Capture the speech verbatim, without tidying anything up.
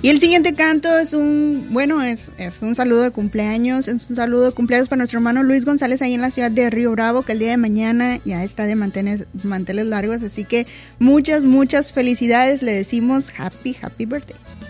Y el siguiente canto es un, bueno, es, es un saludo de cumpleaños, es un saludo de cumpleaños para nuestro hermano Luis González ahí en la ciudad de Río Bravo, que el día de mañana ya está de manteles, manteles largos, así que muchas, muchas felicidades, le decimos happy, happy birthday.